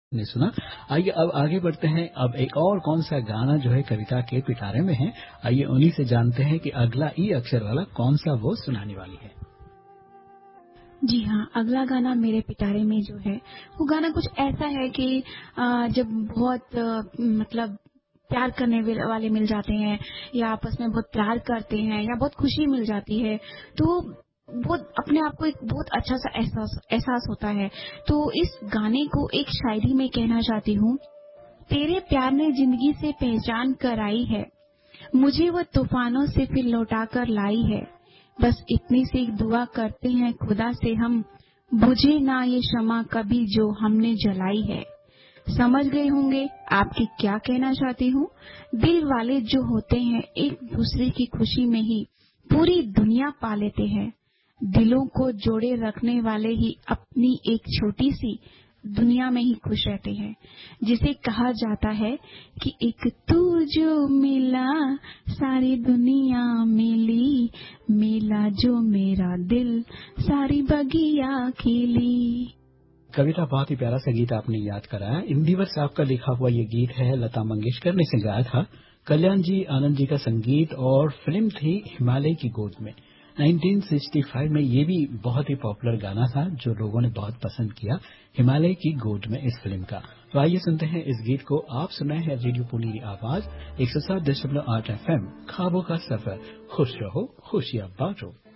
ने सुना। आइए अब आगे बढ़ते हैं। अब एक और कौन सा गाना जो है कविता के पिटारे में है, आइए उन्हीं से जानते हैं कि अगला ई अक्षर वाला कौन सा वो सुनाने वाली है। जी हाँ, अगला गाना मेरे पिटारे में जो है, वो गाना कुछ ऐसा है कि जब बहुत मतलब प्यार करने वाले मिल जाते हैं या आपस में बहुत प्यार करते हैं या बहुत खुशी मिल जाती है, तो बहुत अपने आप को एक बहुत अच्छा सा एहसास एहसास होता है। तो इस गाने को एक शायरी में कहना चाहती हूँ। तेरे प्यार ने जिंदगी से पहचान कराई है, मुझे वो तूफानों से फिर लौटा कर लाई है। बस इतनी सी दुआ करते हैं खुदा से हम, बुझे ना ये शमा कभी जो हमने जलाई है। समझ गए होंगे आपकी क्या कहना चाहती हूँ। दिल वाले जो होते हैं एक दूसरे की खुशी में ही पूरी दुनिया पा लेते हैं। दिलों को जोड़े रखने वाले ही अपनी एक छोटी सी दुनिया में ही खुश रहते हैं। जिसे कहा जाता है कि एक तू जो मिला सारी दुनिया मिली, मिला जो मेरा दिल सारी बगिया खिली। कविता, बहुत ही प्यारा सा गीत आपने याद कराया। इंदिवर साहब का लिखा हुआ ये गीत है, लता मंगेशकर ने इसे गाया था। कल्याण जी आनंद जी का संगीत और फिल्म थी हिमालय की गोद में। 1965 में ये भी बहुत ही पॉपुलर गाना था जो लोगों ने बहुत पसंद किया, हिमालय की गोद में इस फिल्म का। तो आइए सुनते हैं इस गीत को। आप सुनाए हैं रेडियो पुनीरी आवाज 107.8 FM, ख्वाबों का सफर। खुश रहो खुशियां बांटो।